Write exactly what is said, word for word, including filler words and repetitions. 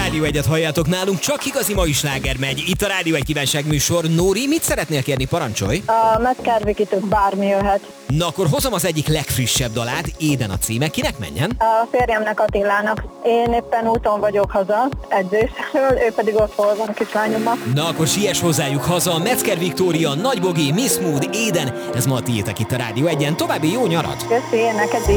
Rádió egyet halljátok nálunk, csak igazi mai sláger megy. Itt a Rádió egy kívánság műsor. Nóri, mit szeretnél kérni, parancsolj? A Metszkár Vikitől bármi jöhet. Na akkor hozom az egyik legfrissebb dalát, Éden a címe, kinek menjen? A férjemnek, Attilának. Én éppen úton vagyok haza edzésről, ő pedig ott hol van kislányommal. Na akkor siess hozzájuk haza, Metzger Viktória, Nagy Bogi, Miss Mood, Éden, ez ma a tiétek itt a Rádió egyen. További jó nyarat! Köszi, neked is.